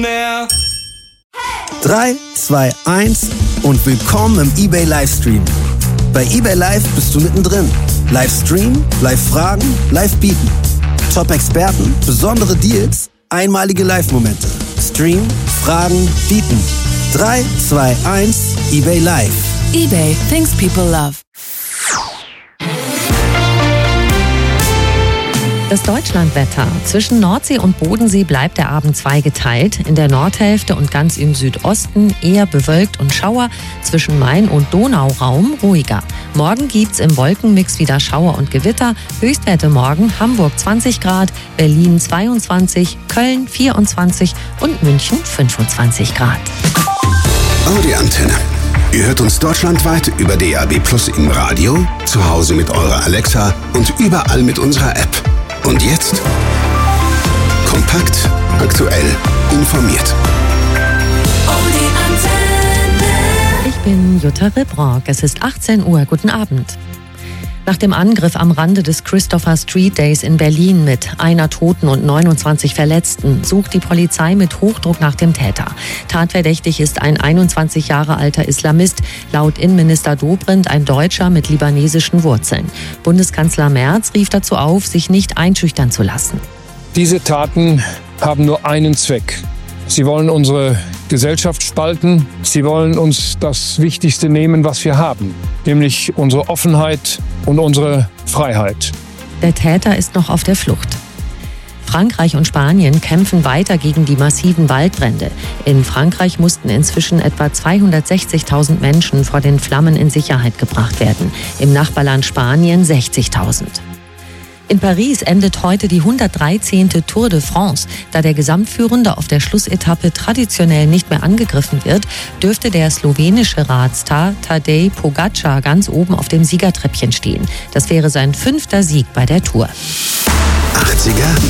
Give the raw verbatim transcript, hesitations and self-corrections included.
drei, zwei, eins und willkommen im eBay Livestream. Bei eBay Live bist du mittendrin. Livestream, Live-Fragen, Live-Bieten. Top-Experten, besondere Deals, einmalige Live-Momente. Stream, Fragen, Bieten. drei, zwei, eins, eBay Live. eBay, things people love. Das Deutschlandwetter. Zwischen Nordsee und Bodensee bleibt der Abend zweigeteilt. In der Nordhälfte und ganz im Südosten eher bewölkt und Schauer. Zwischen Main- und Donauraum ruhiger. Morgen gibt's im Wolkenmix wieder Schauer und Gewitter. Höchstwerte morgen Hamburg zwanzig Grad, Berlin zweiundzwanzig, Köln vierundzwanzig und München fünfundzwanzig Grad. Audi-Antenne. Ihr hört uns deutschlandweit über D A B Plus im Radio, zu Hause mit eurer Alexa und überall mit unserer App. Und jetzt kompakt, aktuell, informiert. Ich bin Jutta Ribrock. Es ist achtzehn Uhr. Guten Abend. Nach dem Angriff am Rande des Christopher Street Days in Berlin mit einer Toten und neunundzwanzig Verletzten sucht die Polizei mit Hochdruck nach dem Täter. Tatverdächtig ist ein einundzwanzig Jahre alter Islamist, laut Innenminister Dobrindt ein Deutscher mit libanesischen Wurzeln. Bundeskanzler Merz rief dazu auf, sich nicht einschüchtern zu lassen. Diese Taten haben nur einen Zweck. Sie wollen unsere Gesellschaft spalten. Sie wollen uns das Wichtigste nehmen, was wir haben, nämlich unsere Offenheit und unsere Freiheit. Der Täter ist noch auf der Flucht. Frankreich und Spanien kämpfen weiter gegen die massiven Waldbrände. In Frankreich mussten inzwischen etwa zweihundertsechzigtausend Menschen vor den Flammen in Sicherheit gebracht werden. Im Nachbarland Spanien sechzigtausend. In Paris endet heute die hundertdreizehnte Tour de France. Da der Gesamtführende auf der Schlussetappe traditionell nicht mehr angegriffen wird, dürfte der slowenische Radstar Tadej Pogačar ganz oben auf dem Siegertreppchen stehen. Das wäre sein fünfter Sieg bei der Tour. achtziger